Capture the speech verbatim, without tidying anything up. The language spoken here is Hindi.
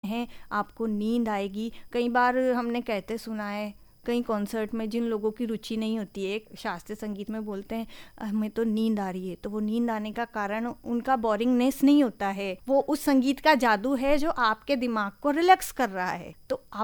हैं, आपको नींद आएगी। कई बार हमने कहते सुना है कई कॉन्सर्ट में जिन लोगों की रुचि नहीं होती है शास्त्रीय संगीत में, बोलते हैं हमें तो नींद आ रही है, तो वो नींद आने का कारण उनका बोरिंगनेस नहीं होता है, वो उस संगीत का जादू है जो आपके दिमाग को रिलैक्स कर रहा है। तो